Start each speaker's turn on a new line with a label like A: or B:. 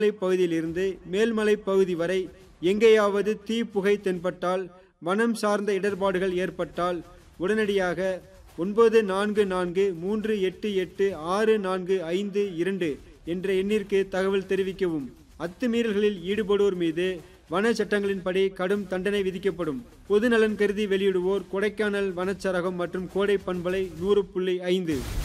A: பகுதியிலிருந்து மேல்மலை பகுதி வரை எங்கேயாவது தீ புகை தென்பட்டால், வனம் சார்ந்த இடர்பாடுகள் ஏற்பட்டால் உடனடியாக 9443886452 என்ற எண்ணிற்கு தகவல் தெரிவிக்கவும். அத்துமீறல்களில் ஈடுபடுவோர் மீது வன சட்டங்களின்படி கடும் தண்டனை விதிக்கப்படும். பொது நலன் கருதி வெளியிடுவோர் கொடைக்கானல் வனச்சரகம் மற்றும் கோடை பண்பலை 100.5.